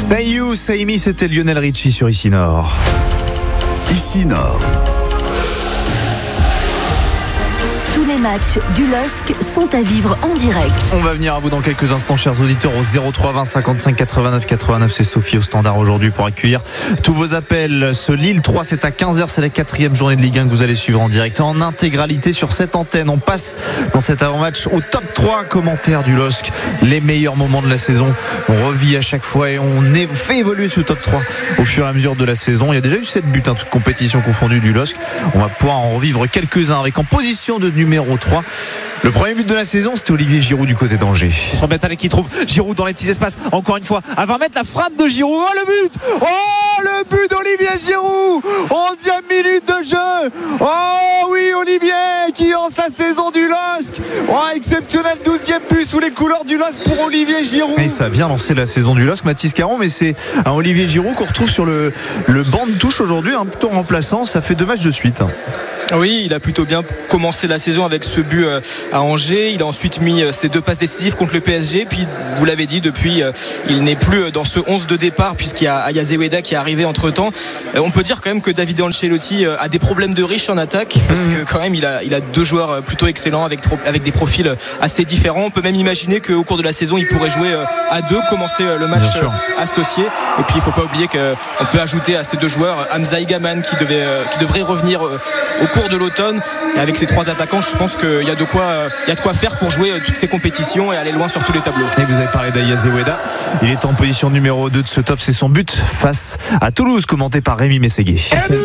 Say You, Say Me, c'était Lionel Richie sur Ici Nord. Ici Nord. Tous les matchs du LOSC sont à vivre en direct. On va venir à vous dans quelques instants, chers auditeurs, au 03 20 55 89 89. C'est Sophie au standard aujourd'hui pour accueillir tous vos appels. Ce Lille 3, c'est à 15h, c'est la 4e journée de Ligue 1 que vous allez suivre en direct en intégralité sur cette antenne. On passe dans cet avant-match au top 3 commentaires du LOSC, les meilleurs moments de la saison. On revit à chaque fois et on fait évoluer ce top 3 au fur et à mesure de la saison. Il y a déjà eu 7 buts, toutes compétitions confondues du LOSC. On va pouvoir en revivre quelques-uns avec en position de numéro 3. Le premier but de la saison, c'était Olivier Giroud du côté d'Angers. Son Bentaleb qui trouve Giroud dans les petits espaces. Encore une fois, à 20 mètres, la frappe de Giroud. Oh, le but! Oh, le but d'Olivier Giroud! 11e minute de jeu. Oh oui, Olivier qui lance la saison du LOSC. Oh, exceptionnel 12e but sous les couleurs du LOSC pour Olivier Giroud. Et ça a bien lancé la saison du LOSC, Mathis Caron, mais c'est un Olivier Giroud qu'on retrouve sur le banc de touche aujourd'hui, un plutôt remplaçant. Ça fait 2 matchs de suite. Oui, il a plutôt bien commencé la saison avec ce but à Angers. Il a ensuite mis ses 2 passes décisives contre le PSG. Puis, vous l'avez dit, depuis, il n'est plus dans ce 11 de départ puisqu'il y a Aya Zeweda qui est arrivé entre-temps. On peut dire quand même que Davide Ancelotti a des problèmes de riche en attaque parce que quand même, il a 2 joueurs plutôt excellents avec des profils assez différents. On peut même imaginer qu'au cours de la saison, il pourrait jouer à 2, commencer le match associé. Et puis, il ne faut pas oublier qu'on peut ajouter à ces 2 joueurs Hamza Igaman qui devrait revenir au cours de l'automne. Et avec ces 3 attaquants, je pense qu'il y a de quoi faire pour jouer toutes ces compétitions et aller loin sur tous les tableaux. Et vous avez parlé d'Aya Zeweda, il est en position numéro 2 de ce top, c'est son but face à Toulouse, commenté par Rémi Mességué.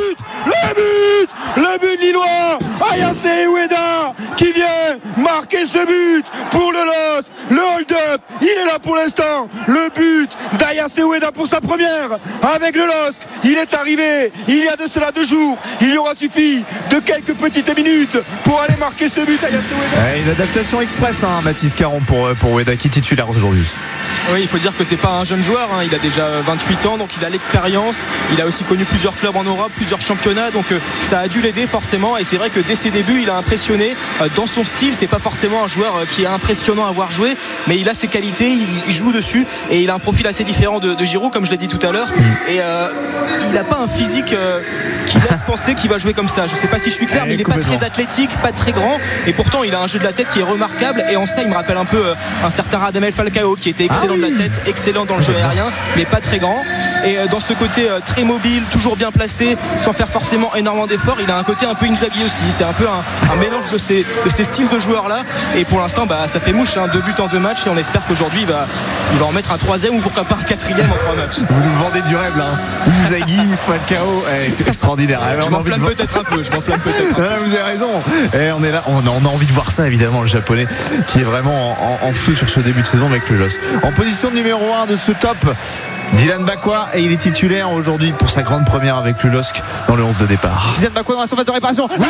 Le but lillois, Aya Zeweda qui vient marquer ce but pour le LOSC. Le hold-up, il est là pour l'instant. Le but d'Aya Zeweda pour sa première avec le LOSC. Il est arrivé il y a de cela 2 jours. Il y aura suffi de quelques petites minutes pour aller marquer ce but, Aya Zeweda. Une adaptation express, Mathis Caron pour Weda qui est titulaire aujourd'hui. Oui, il faut dire que c'est pas un jeune joueur, il a déjà 28 ans, donc il a l'expérience, il a aussi connu plusieurs clubs en Europe, plusieurs championnats, donc ça a dû l'aider forcément. Et c'est vrai que dès ses débuts, il a impressionné dans son style. C'est pas forcément un joueur qui est impressionnant à voir jouer, mais il a ses qualités, il joue dessus et il a un profil assez différent de Giroud, comme je l'ai dit tout à l'heure. Et il n'a pas un physique qui laisse penser qu'il va jouer comme ça. Je sais pas si je suis clair, mais il n'est pas très athlétique, pas très grand, et pourtant il a un jeu de la tête qui est remarquable. Et en ça, il me rappelle un peu un certain Radamel Falcao qui était excellent de la tête, excellent dans le jeu aérien, mais pas très grand. Et dans ce côté très mobile, toujours bien placé, sans faire forcément énormément d'efforts, il a un côté un peu Inzaghi aussi. C'est un peu un mélange de ces styles de joueurs là. Et pour l'instant, ça fait mouche, 2 buts en 2 matchs, et on espère qu'aujourd'hui il va en mettre un 3e ou pourquoi pas un 4e en 3 matchs. Vous nous vendez du rêve là. Inzaghi, Falcao, extraordinaire. Je m'enflamme peut-être un peu. Vous avez raison. Et on est là, on a envie de voir ça évidemment, le japonais qui est vraiment en feu sur ce début de saison avec le LOSC. En position numéro 1 de ce top, Dylan Bakwa, et il est titulaire aujourd'hui pour sa grande première avec le LOSC dans le 11 de départ. Dylan Bakwa dans la surface de réparation. Oui,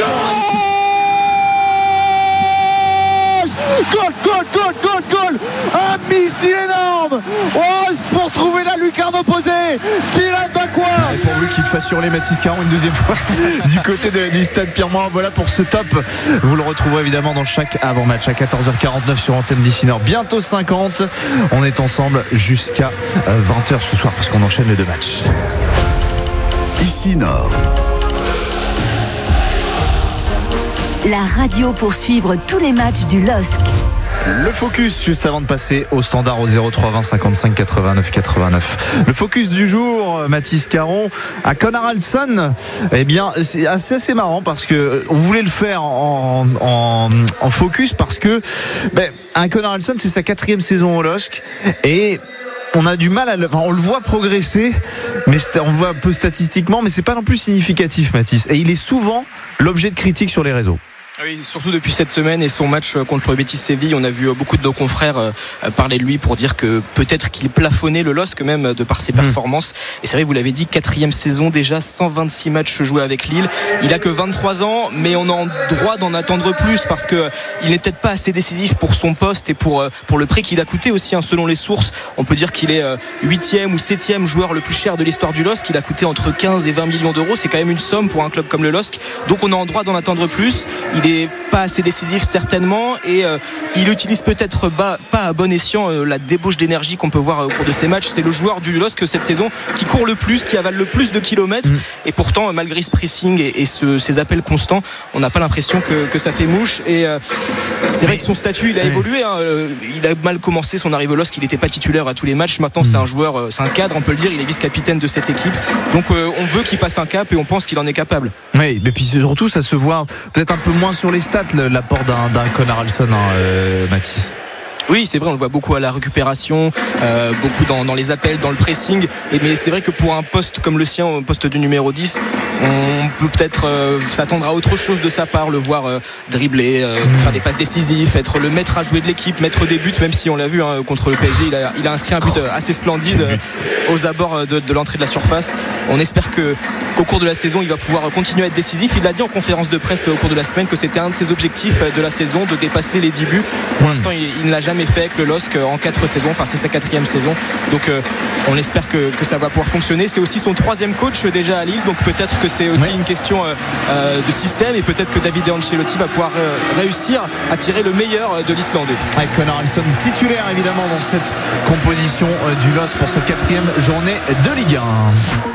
goal. Un missile énorme. Oh, pour trouver la lucarne opposée, Dylan Bakwa. Pourvu qu'il fasse hurler Mathis Caron une 2e fois du côté du stade Pierre-Mauroy. Voilà pour ce top. Vous le retrouverez évidemment dans chaque avant-match à 14h49 sur antenne d'Ici Nord. Bientôt 50. On est ensemble jusqu'à 20h ce soir parce qu'on enchaîne les 2 matchs. Ici Nord. La radio pour suivre tous les matchs du LOSC. Le focus juste avant de passer au standard au 03 20 55 89 89. Le focus du jour, Mathis Caron, à Connard-Alson. Eh bien, c'est assez marrant parce que on voulait le faire en focus parce que à Connard-Alson, c'est sa 4e saison au LOSC et on a du mal on le voit progresser, mais on le voit un peu statistiquement, mais c'est pas non plus significatif, Mathis. Et il est souvent l'objet de critiques sur les réseaux. Oui, surtout depuis cette semaine et son match contre le Betis Séville, on a vu beaucoup de nos confrères parler de lui pour dire que peut-être qu'il plafonnait le LOSC même de par ses performances. Et c'est vrai, vous l'avez dit, 4e saison déjà, 126 matchs joués avec Lille. Il a que 23 ans, mais on a le droit d'en attendre plus parce que il n'est peut-être pas assez décisif pour son poste et pour le prix qu'il a coûté aussi, selon les sources. On peut dire qu'il est 8e ou 7e joueur le plus cher de l'histoire du LOSC. Il a coûté entre 15 et 20 millions d'euros. C'est quand même une somme pour un club comme le LOSC. Donc on a le droit d'en attendre plus. Il n'est pas assez décisif certainement, et il utilise peut-être pas à bon escient la débauche d'énergie qu'on peut voir au cours de ces matchs. C'est le joueur du LOSC cette saison qui court le plus, qui avale le plus de kilomètres, et pourtant malgré ce pressing et ces appels constants, on n'a pas l'impression que ça fait mouche. Et c'est vrai que son statut il a évolué, hein. Il a mal commencé son arrivée au LOSC, il n'était pas titulaire à tous les matchs. Maintenant c'est un joueur, c'est un cadre, on peut le dire, il est vice-capitaine de cette équipe, donc on veut qu'il passe un cap et on pense qu'il en est capable. Oui, mais puis surtout ça se voit peut-être un peu moins sur les stats, l'apport d'un Connor Alson, Mathis. Oui, c'est vrai, on le voit beaucoup à la récupération, beaucoup dans les appels, dans le pressing. Mais c'est vrai que pour un poste comme le sien, un poste du numéro 10, on peut peut-être s'attendre à autre chose de sa part, le voir dribbler, faire des passes décisives, être le maître à jouer de l'équipe, mettre des buts, même si on l'a vu contre le PSG, il a inscrit un but assez splendide aux abords de l'entrée de la surface. On espère qu'au cours de la saison, il va pouvoir continuer à être décisif. Il l'a dit en conférence de presse au cours de la semaine que c'était un de ses objectifs de la saison, de dépasser les 10 buts. Pour l'instant, il ne l'a jamais fait avec le LOSC en 4 saisons, enfin c'est sa 4e saison, donc on espère que ça va pouvoir fonctionner. C'est aussi son 3e coach déjà à Lille, donc peut-être que c'est aussi une question de système, et peut-être que Davide Ancelotti va pouvoir réussir à tirer le meilleur de l'Islandais. Avec Connor Alson titulaire évidemment dans cette composition du LOSC pour cette 4e journée de Ligue 1.